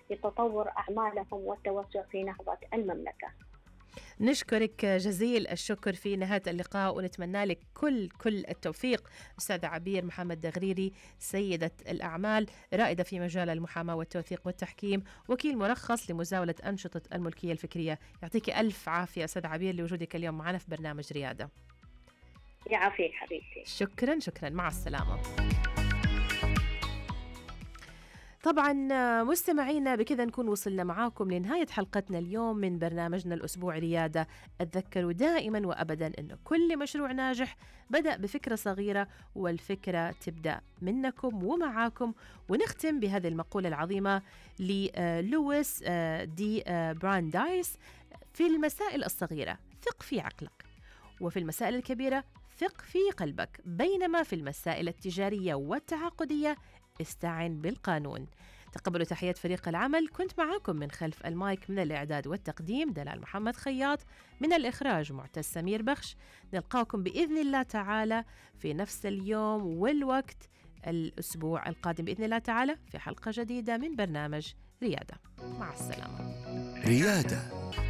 في تطور أعمالهم والتوسع في نهضة المملكة. نشكرك جزيل الشكر في نهاية اللقاء، ونتمنى لك كل التوفيق. أستاذة عبير محمد دغريري، سيدة الأعمال، رائدة في مجال المحاماة والتوثيق والتحكيم، وكيل مرخص لمزاولة أنشطة الملكية الفكرية. يعطيك ألف عافية أستاذة عبير لوجودك اليوم معنا في برنامج ريادة. يعافيك حبيبتي. شكرا مع السلامة. طبعا مستمعينا، بكذا نكون وصلنا معاكم لنهاية حلقتنا اليوم من برنامجنا الأسبوع ريادة. اتذكروا دائما وأبدا أنه كل مشروع ناجح بدأ بفكرة صغيرة، والفكرة تبدأ منكم ومعاكم. ونختم بهذه المقولة العظيمة للويس دي براندايس: في المسائل الصغيرة ثق في عقلك، وفي المسائل الكبيرة ثق في قلبك، بينما في المسائل التجارية والتعاقدية استعن بالقانون. تقبلوا تحيات فريق العمل. كنت معاكم من خلف المايك من الإعداد والتقديم دلال محمد خياط، من الإخراج معتز سمير بخش. نلقاكم بإذن الله تعالى في نفس اليوم والوقت الأسبوع القادم بإذن الله تعالى في حلقة جديدة من برنامج ريادة. مع السلامة. ريادة.